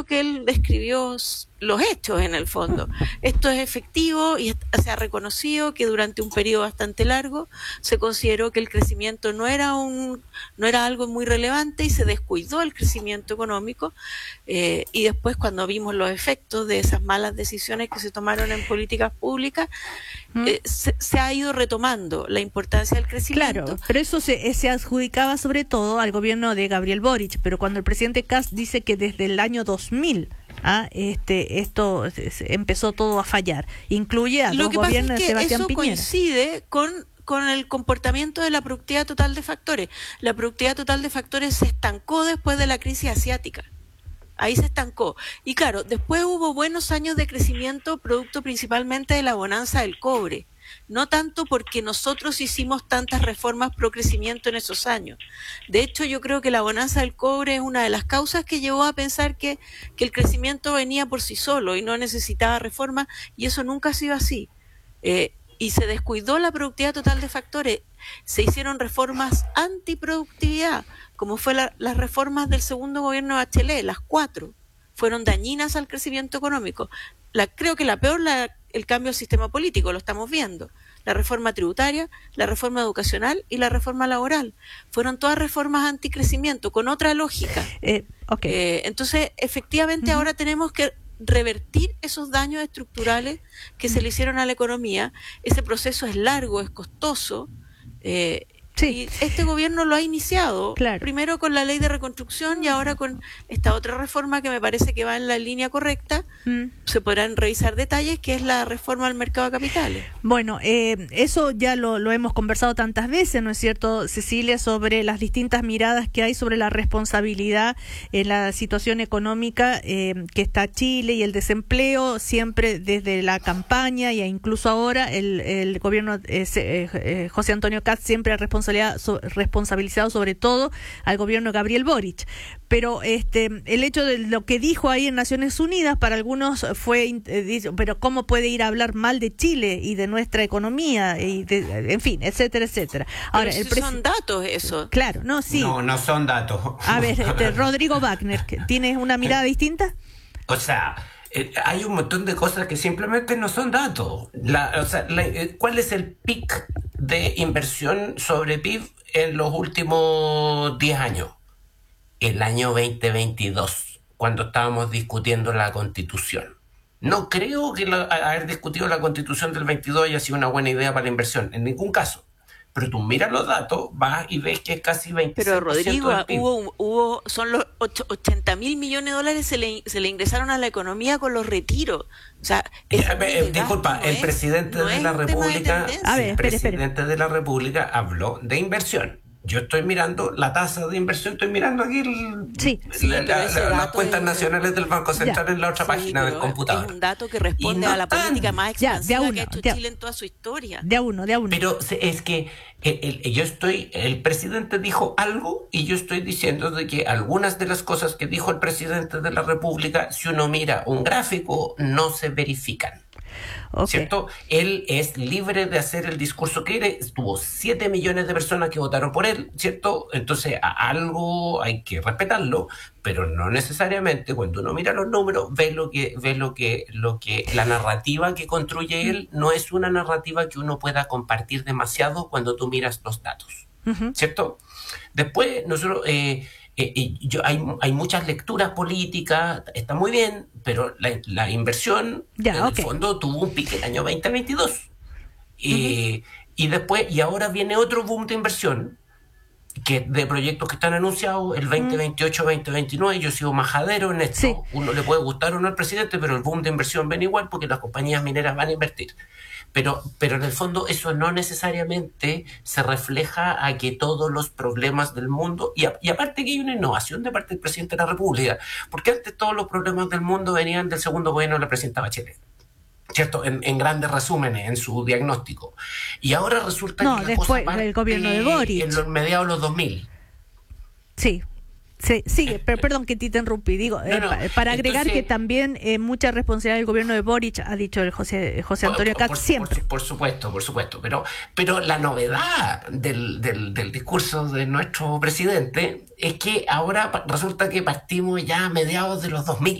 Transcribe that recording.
cierto que él describió los hechos en el fondo. Esto es efectivo y se ha reconocido que durante un periodo bastante largo se consideró que el crecimiento no era algo muy relevante y se descuidó el crecimiento económico, y después cuando vimos los efectos de esas malas decisiones que se tomaron en políticas públicas, se ha ido retomando la importancia del crecimiento. Claro, pero eso se adjudicaba sobre todo al gobierno de Gabriel Boric, pero cuando el presidente Kast dice que desde el año 2000 esto empezó todo a fallar, incluye a dos gobiernos de Sebastián Piñera. Eso coincide con el comportamiento de la productividad total de factores. La productividad total de factores se estancó después de la crisis asiática. Ahí se estancó. Y claro, después hubo buenos años de crecimiento, producto principalmente de la bonanza del cobre. No tanto porque nosotros hicimos tantas reformas pro crecimiento en esos años. De hecho, yo creo que la bonanza del cobre es una de las causas que llevó a pensar que el crecimiento venía por sí solo y no necesitaba reformas, y eso nunca ha sido así. Y se descuidó la productividad total de factores. Se hicieron reformas antiproductividad, como fue las reformas del segundo gobierno de Bachelet, las 4, fueron dañinas al crecimiento económico. Creo que la peor, el cambio al sistema político, lo estamos viendo. La reforma tributaria, la reforma educacional y la reforma laboral. Fueron todas reformas anticrecimiento, con otra lógica. Entonces, efectivamente, ahora tenemos que revertir esos daños estructurales que se le hicieron a la economía. Ese proceso es largo, es costoso. Y este gobierno lo ha iniciado, primero con la ley de reconstrucción y ahora con esta otra reforma que me parece que va en la línea correcta. Se podrán revisar detalles, que es la reforma al mercado de capitales. Bueno, eso ya lo hemos conversado tantas veces, ¿no es cierto, Cecilia?, sobre las distintas miradas que hay sobre la responsabilidad en la situación económica que está Chile y el desempleo, siempre desde la campaña y incluso ahora el gobierno José Antonio Kast siempre ha responsabilizado sobre todo al gobierno de Gabriel Boric, pero el hecho de lo que dijo ahí en Naciones Unidas para algunos fue, pero ¿cómo puede ir a hablar mal de Chile y de nuestra economía? En fin, etcétera, etcétera. Ahora, son datos eso. Claro, no, sí. No son datos. A ver, Rodrigo Wagner, ¿tienes una mirada distinta? O sea, hay un montón de cosas que simplemente no son datos. ¿Cuál es el pic de inversión sobre PIB en los últimos 10 años? El año 2022, cuando estábamos discutiendo la Constitución. No creo que haber discutido la Constitución del 22 haya sido una buena idea para la inversión, en ningún caso. Pero tú miras los datos, vas y ves que es casi 20%. Pero Rodrigo, son los 80.000 millones de dólares se le ingresaron a la economía con los retiros. O sea, disculpa, el presidente de la República, de la República habló de inversión. Yo estoy mirando la tasa de inversión, estoy mirando aquí las cuentas nacionales del Banco Central en la otra página del computador. Es un dato que responde a la política más expansiva que ha hecho Chile en toda su historia. De a uno. Pero es que el presidente dijo algo y yo estoy diciendo de que algunas de las cosas que dijo el presidente de la República, si uno mira un gráfico, no se verifican. ¿Cierto? Él es libre de hacer el discurso que quiere. Tuvo 7 millones de personas que votaron por él, ¿cierto? Entonces, algo hay que respetarlo, pero no necesariamente cuando uno mira los números, ve lo que la narrativa que construye él no es una narrativa que uno pueda compartir demasiado cuando tú miras los datos, ¿cierto? Después, nosotros hay muchas lecturas políticas, está muy bien, pero la inversión el fondo tuvo un pico el año 2022 y después, y ahora viene otro boom de inversión de proyectos que están anunciados el 2028, 2029. Yo sigo majadero en esto. Uno le puede gustar o no al presidente, pero el boom de inversión ven igual porque las compañías mineras van a invertir. Pero en el fondo eso no necesariamente se refleja a que todos los problemas del mundo, y aparte que hay una innovación de parte del presidente de la República, porque antes todos los problemas del mundo venían del segundo gobierno de la presidenta Bachelet, ¿cierto? En grandes resúmenes, en su diagnóstico. Y ahora resulta que la cosa parte del gobierno de Boric. En los mediados de los 2000. Sí. Sigue, pero perdón que te interrumpí. Para agregar que también mucha responsabilidad del gobierno de Boric, ha dicho el José Antonio Kast siempre. Por supuesto. Pero la novedad del discurso de nuestro presidente es que ahora resulta que partimos ya a mediados de los 2000.